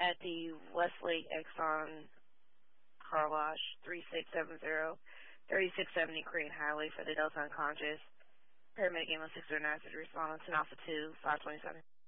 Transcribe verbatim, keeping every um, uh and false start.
at the Westlake Exxon car wash, three six seven zero, three six seventy Crane Highway for the Delta Unconscious. Paramedic ambulance six zero nine to respond to Alpha two, five twenty-seven.